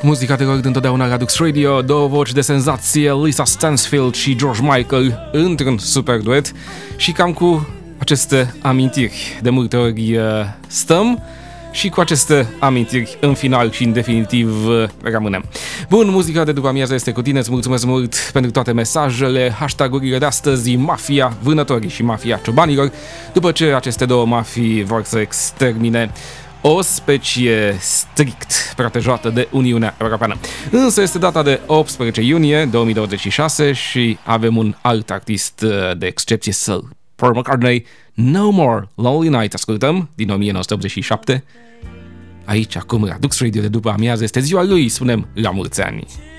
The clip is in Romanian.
Muzica de rock întotdeauna la Dux Radio, două voci de senzație, Lisa Stansfield și George Michael, într-un super duet și cam cu aceste amintiri. De multe ori stăm și cu aceste amintiri în final și în definitiv rămânem. Bun, muzica de după amiază este cu tine, îți mulțumesc mult pentru toate mesajele, hashtag-urile de astăzi, mafia vânătorii și mafia ciobanilor, după ce aceste două mafii vor să extermine o specie strict protejată de Uniunea Europeană. Însă este data de 18 iunie 2026 și avem un alt artist de excepție, Sir Paul McCartney, No More Lonely Night, ascultăm, din 1987. Aici, acum, la Dux Radio de după amiază, este ziua lui, spunem la mulți ani.